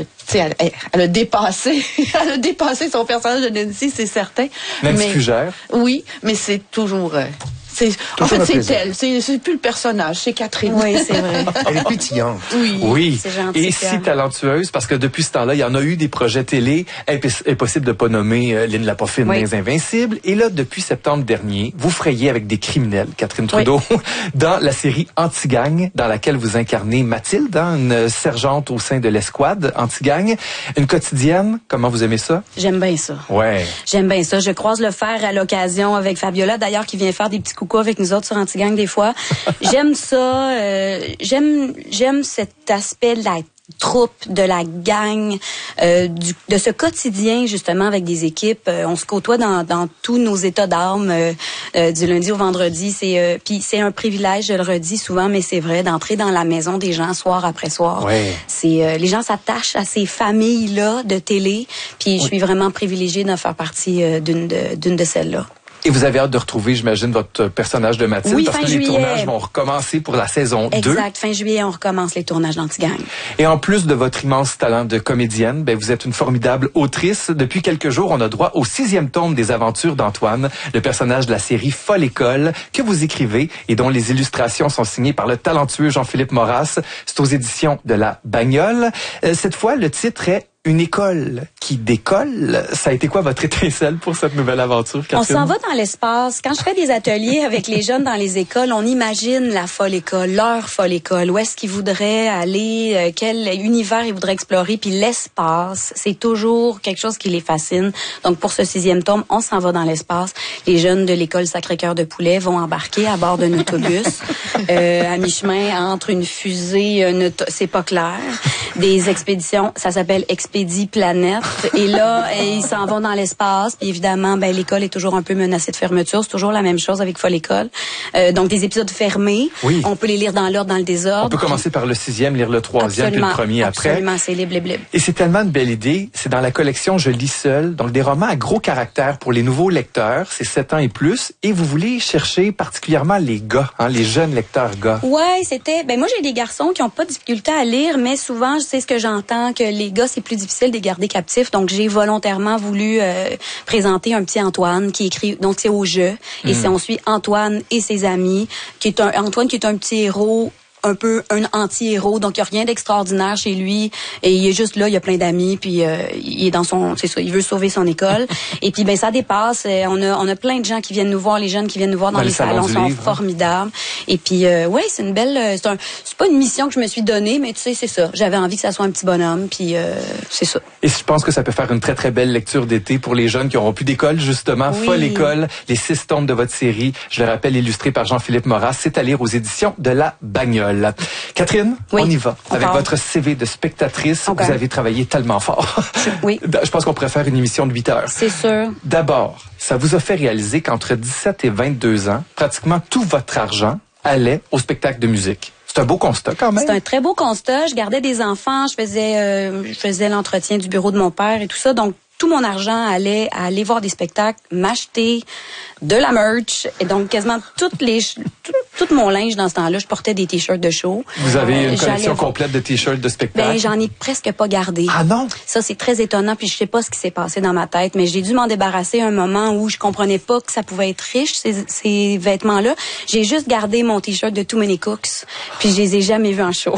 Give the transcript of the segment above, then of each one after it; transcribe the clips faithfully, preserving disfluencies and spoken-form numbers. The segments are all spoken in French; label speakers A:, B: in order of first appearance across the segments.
A: tu sais, elle, elle a dépassé, elle a dépassé son personnage de Nancy, c'est certain.
B: Même
A: mais,
B: Fugère.
A: Oui, mais c'est toujours... Euh, C'est, en fait, c'est elle. C'est, c'est plus le personnage, c'est Catherine.
C: Oui, c'est vrai.
D: Elle est pétillante.
A: Oui.
B: Oui.
C: C'est gentil,
B: Et si
C: Pierre.
B: talentueuse, parce que depuis ce temps-là, il y en a eu des projets télé. Impossible de pas nommer euh, Lynn Lapoffine,
C: Oui.
B: Les Invincibles. Et là, depuis septembre dernier, vous frayez avec des criminels, Catherine Trudeau, oui. dans la série Anti-Gang, dans laquelle vous incarnez Mathilde, hein, une sergente au sein de l'escouade Anti-Gang. Une quotidienne, comment vous aimez ça?
C: J'aime bien ça.
B: Ouais.
C: J'aime bien ça. Je croise le fer à l'occasion avec Fabiola, d'ailleurs, qui vient faire des petits coucou avec nous autres sur Anti-Gang des fois. J'aime ça. Euh, j'aime, j'aime cet aspect de la troupe, de la gang, euh, du, de ce quotidien justement avec des équipes. Euh, on se côtoie dans, dans tous nos états d'âme euh, euh, du lundi au vendredi. C'est euh, puis c'est un privilège, je le redis souvent, mais c'est vrai d'entrer dans la maison des gens soir après soir.
B: Ouais.
C: C'est euh, les gens s'attachent à ces familles là de télé. Puis je suis vraiment privilégiée de faire partie euh, d'une de, d'une de celles-là.
B: Et vous avez hâte de retrouver, j'imagine, votre personnage de Mathilde,
C: oui,
B: parce
C: fin
B: que
C: juillet.
B: les tournages vont recommencer pour la saison deux.
C: Exact. Fin juillet, on recommence les tournages d'Anti-Gang.
B: Et en plus de votre immense talent de comédienne, ben vous êtes une formidable autrice. Depuis quelques jours, on a droit au sixième tome des aventures d'Antoine, le personnage de la série Folle École, que vous écrivez et dont les illustrations sont signées par le talentueux Jean-Philippe Maurras. C'est aux éditions de La Bagnole. Euh, cette fois, le titre est Une école qui décolle. Ça a été quoi votre étincelle pour cette nouvelle aventure, Catherine?
C: On s'en va dans l'espace. Quand je fais des ateliers avec les jeunes dans les écoles, on imagine la folle école, leur folle école. Où est-ce qu'ils voudraient aller, euh, quel univers ils voudraient explorer. Puis l'espace, c'est toujours quelque chose qui les fascine. Donc pour ce sixième tome, on s'en va dans l'espace. Les jeunes de l'école Sacré-Cœur de Poulet vont embarquer à bord d'un autobus euh, à mi-chemin entre une fusée, une auto... c'est pas clair. Des expéditions, ça s'appelle Expédie Planète. Et là, ils s'en vont dans l'espace. Puis évidemment, ben l'école est toujours un peu menacée de fermeture. C'est toujours la même chose avec Folle École. Euh, donc des épisodes fermés.
B: Oui.
C: On peut les lire dans l'ordre, dans le désordre.
B: On peut commencer par le sixième, lire le troisième, puis le premier après.
C: Absolument, c'est libre, libre, libre.
B: Et c'est tellement une belle idée. C'est dans la collection Je lis seul, donc des romans à gros caractère pour les nouveaux lecteurs. C'est sept ans et plus. Et vous voulez chercher particulièrement les gars, hein, les jeunes lecteurs gars.
C: Ouais, c'était. Ben moi, j'ai des garçons qui ont pas de difficulté à lire, mais souvent, je sais ce que j'entends, que les gars, c'est plus difficile de les garder captifs. Donc, j'ai volontairement voulu euh, présenter un petit Antoine qui écrit. Donc, c'est au jeu. Et c'est on suit Antoine et ses amis, qui est un Antoine qui est un petit héros, un peu un anti-héros, donc il y a rien d'extraordinaire chez lui et il est juste là, il a plein d'amis puis euh, il est dans son, c'est ça, il veut sauver son école et puis ben ça dépasse, on a on a plein de gens qui viennent nous voir, les jeunes qui viennent nous voir dans, dans les, les salons, salons sont livre. formidables et puis euh, ouais, c'est une belle, c'est un, c'est pas une mission que je me suis donnée, mais tu sais c'est ça, j'avais envie que ça soit un petit bonhomme puis euh, c'est ça.
B: Et je pense que ça peut faire une très très belle lecture d'été pour les jeunes qui auront plus d'école justement.
C: Oui.
B: Folle École, les six tomes de votre série, je le rappelle, illustré par Jean-Philippe Maurras, c'est à lire aux éditions de La Bagnole. Catherine,
C: oui,
B: on y va.
C: on
B: Avec
C: part.
B: votre C V de spectatrice,
C: Okay.
B: vous avez travaillé tellement fort.
C: Oui.
B: Je pense qu'on pourrait faire une émission de huit heures.
C: C'est sûr.
B: D'abord, ça vous a fait réaliser qu'entre dix-sept et vingt-deux ans, pratiquement tout votre argent allait au spectacle de musique. C'est un beau constat quand même.
C: C'est un très beau constat. Je gardais des enfants, je faisais, euh, je faisais l'entretien du bureau de mon père et tout ça. Donc, tout mon argent allait à aller voir des spectacles, m'acheter de la merch. Et donc, quasiment toutes les, tout, tout mon linge dans ce temps-là, je portais des t-shirts de show.
B: Vous avez une
C: Euh,
B: collection
C: j'allais-
B: complète de t-shirts de spectacles?
C: Ben, j'en ai presque pas gardé.
B: Ah non?
C: Ça, c'est très étonnant, puis je sais pas ce qui s'est passé dans ma tête, mais j'ai dû m'en débarrasser à un moment où je comprenais pas que ça pouvait être riche, ces, ces vêtements-là. J'ai juste gardé mon t-shirt de Too Many Cooks, puis je les ai jamais vus en show.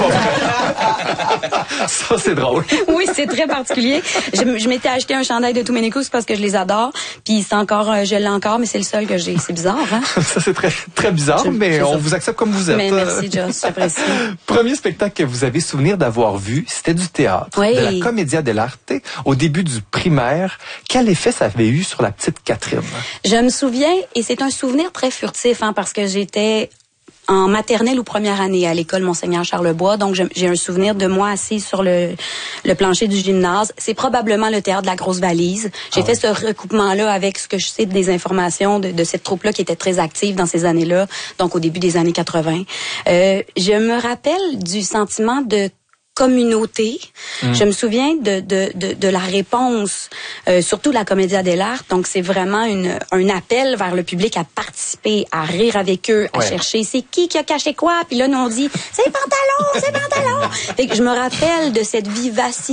B: Ça, c'est drôle.
C: Oui, c'est très particulier. Je, je m'étais acheté un chandail de Too Many Cooks parce que je les adore, puis c'est encore, euh, je l'ai encore, mais c'est le seul que j'ai. C'est bizarre, hein?
B: Ça, c'est très, très bizarre,
C: Je-
B: mais
C: c'est
B: on
C: ça.
B: vous accepte comme vous êtes.
C: Mais merci, Joss, j'apprécie.
B: Premier spectacle que vous avez souvenir d'avoir vu, c'était du théâtre,
C: Oui.
B: de la Commedia dell'arte, au début du primaire. Quel effet ça avait eu sur la petite Catherine?
C: Je me souviens, et c'est un souvenir très furtif, hein, parce que j'étais en maternelle ou première année à l'école Monseigneur Charlebois, donc je- j'ai un souvenir de moi assise sur le, le plancher du gymnase. C'est probablement le théâtre de la grosse valise. J'ai
B: Ah
C: fait
B: oui.
C: ce recoupement-là avec ce que je sais des informations de, de cette troupe-là qui était très active dans ces années-là, donc au début des années quatre-vingt. Euh, je me rappelle du sentiment de communauté.
B: Mm.
C: Je me souviens de de de, de la réponse, euh, surtout la Commedia dell'arte. Donc c'est vraiment une un appel vers le public à participer, à rire avec eux, à
B: Ouais.
C: chercher c'est qui qui a caché quoi. Puis là nous on dit c'est pantalon, c'est pantalon. Fait que je me rappelle de cette vivacité